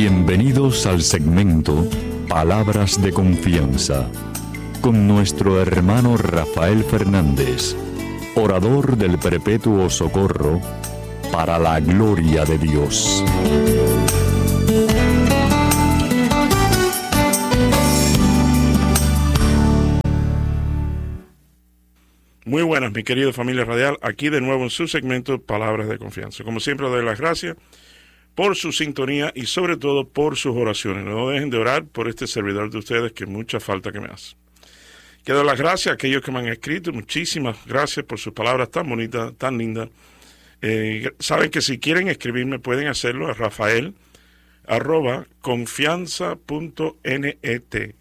Bienvenidos al segmento Palabras de Confianza, con nuestro hermano Rafael Fernández, orador del Perpetuo Socorro, para la gloria de Dios. Muy buenas, mi querida familia radial, aquí de nuevo en su segmento Palabras de Confianza. Como siempre, doy las gracias por su sintonía y sobre todo por sus oraciones. No dejen de orar por este servidor de ustedes que mucha falta que me hace. Quiero dar las gracias a aquellos que me han escrito. Muchísimas gracias por sus palabras tan bonitas, tan lindas. Saben que si quieren escribirme pueden hacerlo a Rafael@confianza.net.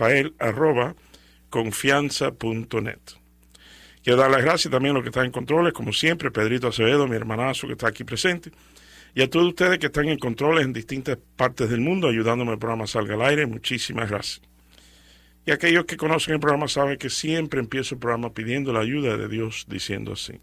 Rafael@confianza.net. Quiero dar las gracias también a los que están en controles, como siempre, Pedrito Acevedo, mi hermanazo que está aquí presente, y a todos ustedes que están en controles en distintas partes del mundo, ayudándome al programa salga al aire. Muchísimas gracias. Y aquellos que conocen el programa saben que siempre empiezo el programa pidiendo la ayuda de Dios, diciendo así.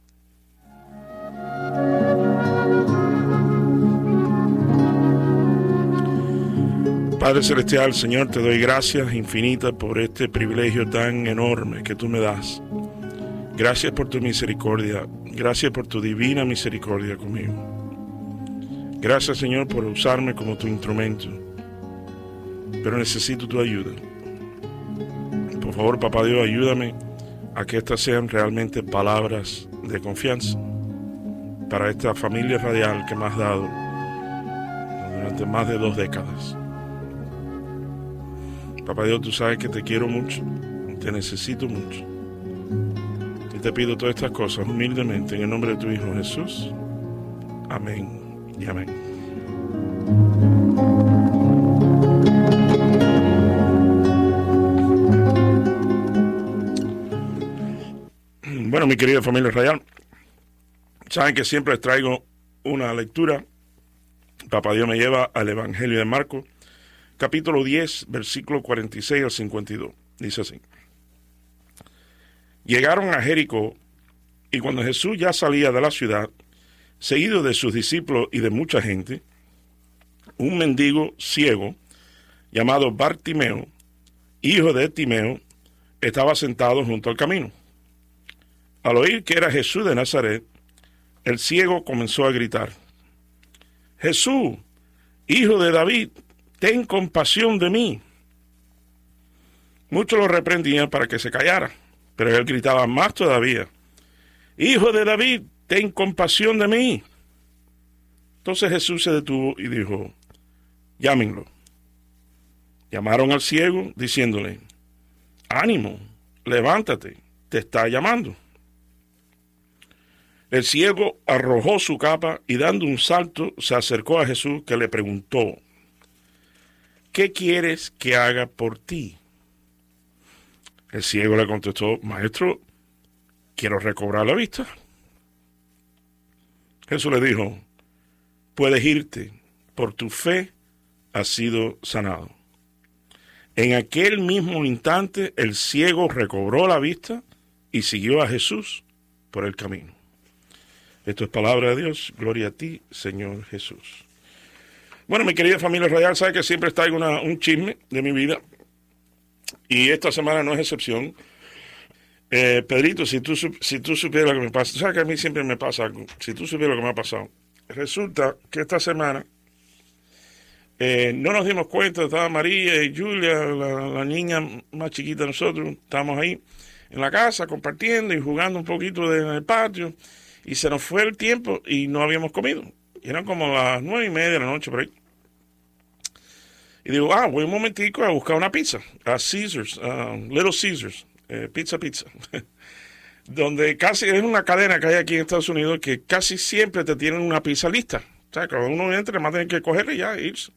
Padre Celestial, Señor, te doy gracias infinitas por este privilegio tan enorme que tú me das. Gracias por tu misericordia, gracias por tu divina misericordia conmigo. Gracias, Señor, por usarme como tu instrumento, pero necesito tu ayuda. Por favor, Papá Dios, ayúdame a que estas sean realmente palabras de confianza para esta familia radial que me has dado durante más de 2 décadas. Papá Dios, tú sabes que te quiero mucho, te necesito mucho. Y te pido todas estas cosas humildemente en el nombre de tu Hijo Jesús. Amén y amén. Bueno, mi querida familia radial, saben que siempre les traigo una lectura. Papá Dios me lleva al Evangelio de Marcos, capítulo 10, versículo 46 al 52. Dice así. Llegaron a Jericó, y cuando Jesús ya salía de la ciudad, seguido de sus discípulos y de mucha gente, un mendigo ciego, llamado Bartimeo, hijo de Timeo, estaba sentado junto al camino. Al oír que era Jesús de Nazaret, el ciego comenzó a gritar: Jesús, hijo de David, ten compasión de mí. Muchos lo reprendían para que se callara, pero él gritaba más todavía: Hijo de David, ten compasión de mí. Entonces Jesús se detuvo y dijo: Llámenlo. Llamaron al ciego, diciéndole: Ánimo, levántate, te está llamando. El ciego arrojó su capa y dando un salto se acercó a Jesús, que le preguntó: ¿Qué quieres que haga por ti? El ciego le contestó: Maestro, quiero recobrar la vista. Jesús le dijo: puedes irte, por tu fe has sido sanado. En aquel mismo instante el ciego recobró la vista y siguió a Jesús por el camino. Esto es palabra de Dios. Gloria a ti, Señor Jesús. Bueno, mi querida familia radial, sabe que siempre traigo un chisme de mi vida, y esta semana no es excepción. Pedrito, si tú supieras lo que me pasa, tú sabes que a mí siempre me pasa algo. Si tú supieras lo que me ha pasado, resulta que esta semana no nos dimos cuenta. Estaba María y Julia, la niña más chiquita de nosotros, estábamos ahí en la casa compartiendo y jugando un poquito en el patio, y se nos fue el tiempo y no habíamos comido. Y eran como las 9:30 de la noche por ahí. Y digo, voy un momentico a buscar una pizza, a Caesars, Little Caesars, pizza. Donde casi es una cadena que hay aquí en Estados Unidos que casi siempre te tienen una pizza lista. O sea, cuando uno entra, más tienen que cogerla y ya irse.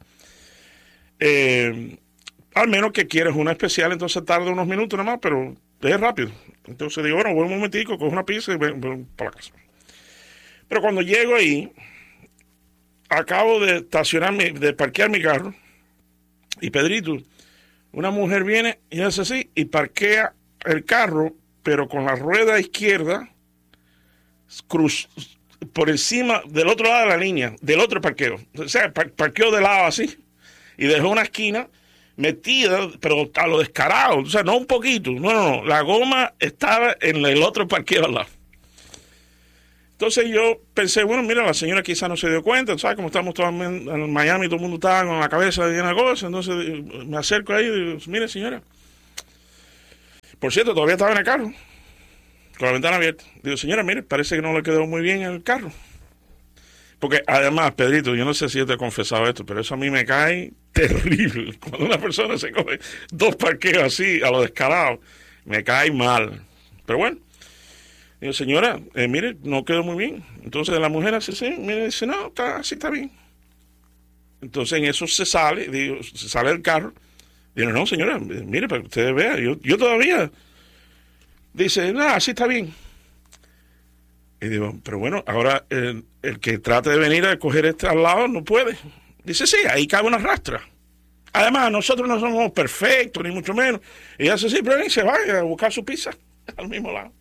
Al menos que quieres una especial, entonces tarda unos minutos nada más, pero es rápido. Entonces digo, bueno, voy un momentico, cojo una pizza y voy para la casa. Pero cuando llego ahí, acabo de de parquear mi carro, y Pedrito, una mujer viene y hace así, y parquea el carro, pero con la rueda izquierda por encima del otro lado de la línea, del otro parqueo. O sea, parqueó de lado así y dejó una esquina metida, pero a lo descarado. O sea, no un poquito. No. La goma estaba en el otro parqueo al lado. Entonces yo pensé, bueno, mira, la señora quizá no se dio cuenta, ¿sabes? Como estamos todos en Miami, todo el mundo estaba con la cabeza llena de cosas. Entonces me acerco ahí y digo, mire, señora. Por cierto, todavía estaba en el carro, con la ventana abierta. Digo, señora, mire, parece que no le quedó muy bien el carro. Porque además, Pedrito, yo no sé si yo te he confesado esto, pero eso a mí me cae terrible. Cuando una persona se coge 2 parqueos así, a lo descarado, me cae mal. Pero bueno, digo, señora, mire, no quedó muy bien. Entonces la mujer hace así, mire, dice, no, así está bien. Entonces en eso se sale del carro. Digo, no, señora, mire, para que ustedes vean, yo todavía. Dice, no, así está bien. Y digo, pero bueno, ahora el que trate de venir a coger este al lado no puede. Dice, sí, ahí cabe una rastra. Además, nosotros no somos perfectos, ni mucho menos. Y ella dice, sí, pero se vaya a buscar su pizza al mismo lado.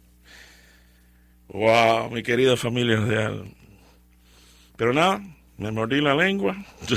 Wow, mi querida familia real. Pero nada, me mordí la lengua.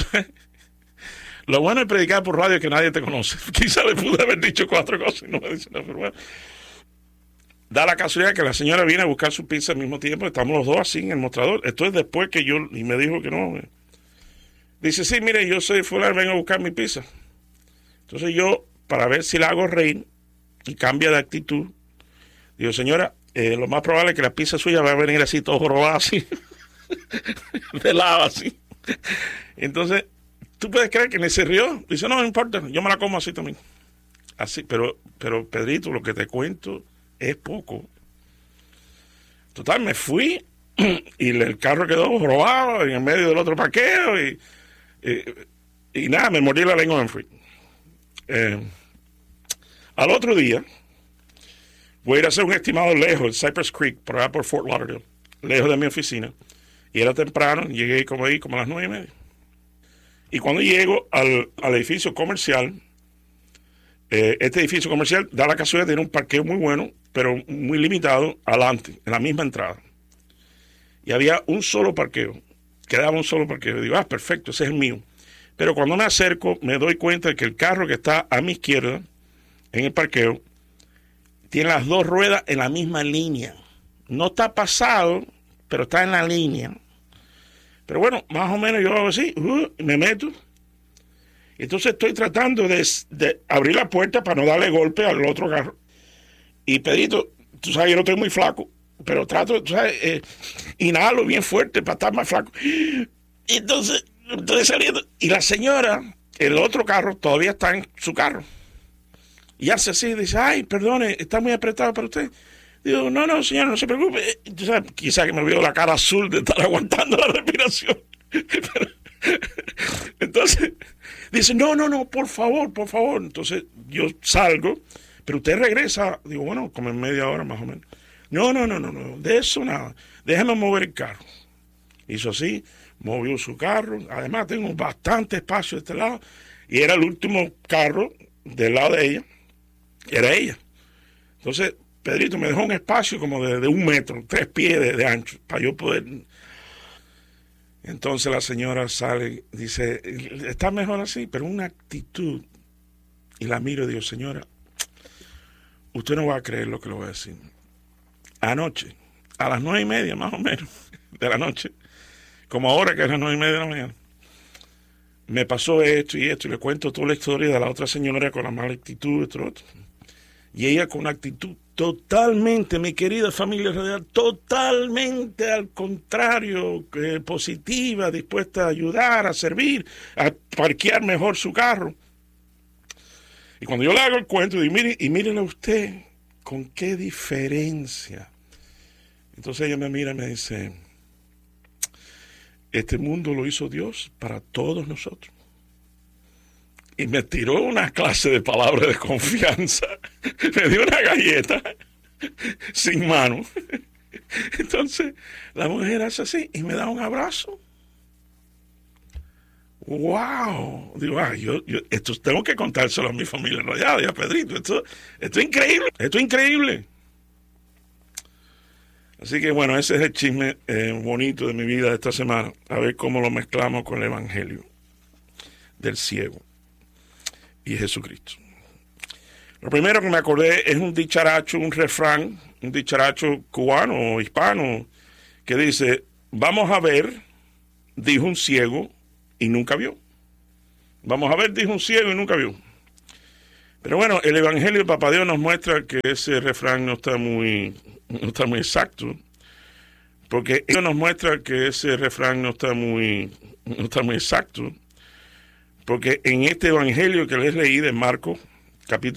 Lo bueno de predicar por radio es que nadie te conoce. Quizá le pude haber dicho 4 cosas y no me dice nada, pero bueno. Da la casualidad que la señora viene a buscar su pizza al mismo tiempo. Estamos los dos así en el mostrador. Esto es después que y me dijo que no. Dice, sí, mire, yo soy fulano, vengo a buscar mi pizza. Entonces yo, para ver si la hago reír y cambia de actitud, digo, señora, lo más probable es que la pizza suya va a venir así, todo jorobado así, de lado así. Entonces, ¿tú puedes creer que me se rió? Dice, no importa, yo me la como así también. Así, pero Pedrito, lo que te cuento es poco. Total, me fui y el carro quedó robado en el medio del otro parqueo y nada, me mordí la lengua en fui. Al otro día voy a ir a hacer un estimado lejos, en Cypress Creek, por allá por Fort Lauderdale, lejos de mi oficina, y era temprano, llegué como a las 9:30. Y cuando llego al edificio comercial, este edificio comercial da la casualidad de tener un parqueo muy bueno, pero muy limitado adelante, en la misma entrada. Y había un solo parqueo, quedaba un solo parqueo. Y digo, perfecto, ese es el mío. Pero cuando me acerco, me doy cuenta de que el carro que está a mi izquierda, en el parqueo, tiene las 2 ruedas en la misma línea. No está pasado, pero está en la línea. Pero bueno, más o menos yo hago así, me meto. Entonces estoy tratando de abrir la puerta para no darle golpe al otro carro. Y Pedrito, tú sabes, yo no estoy muy flaco, pero trato, tú sabes, inhalo bien fuerte para estar más flaco. Y entonces estoy saliendo. Y la señora, el otro carro, todavía está en su carro. Y hace así, dice, ay, perdone, está muy apretado para usted. Digo, no, señora, no se preocupe. Tú sabes, quizá que me veo la cara azul de estar aguantando la respiración. Pero, entonces, dice, no, por favor. Entonces, yo salgo, pero usted regresa. Digo, bueno, como en media hora más o menos. No, de eso nada. Déjeme mover el carro. Hizo así, movió su carro. Además, tengo bastante espacio de este lado. Y era el último carro del lado de ella. Era ella. Entonces, Pedrito me dejó un espacio como de 1 metro, 3 pies de ancho, para yo poder. Entonces la señora sale, dice, está mejor así, pero una actitud. Y la miro y digo, señora, usted no va a creer lo que le voy a decir. Anoche, a las 9:30 más o menos de la noche, como ahora que es las 9:30 de la mañana, me pasó esto, y le cuento toda la historia de la otra señora con la mala actitud, esto, otro. Y ella con una actitud totalmente, mi querida familia radial, totalmente al contrario, positiva, dispuesta a ayudar, a servir, a parquear mejor su carro. Y cuando yo le hago el cuento, digo, mírele usted, con qué diferencia. Entonces ella me mira y me dice, este mundo lo hizo Dios para todos nosotros. Y me tiró una clase de palabras de confianza. Me dio una galleta sin mano. Entonces la mujer hace así y me da un abrazo. ¡Wow! Digo, yo esto tengo que contárselo a mi familia enrollada y a Pedrito. Esto es increíble. Esto es increíble. Así que bueno, ese es el chisme bonito de mi vida de esta semana. A ver cómo lo mezclamos con el Evangelio del ciego y Jesucristo. Lo primero que me acordé es un dicharacho, un refrán, un dicharacho cubano o hispano que dice: vamos a ver, dijo un ciego y nunca vio. Vamos a ver, dijo un ciego y nunca vio. Pero bueno, el Evangelio de Papá Dios nos muestra que ese refrán no está muy exacto, porque Él nos muestra que ese refrán no está muy exacto, porque en este Evangelio que les leí de Marcos, capítulo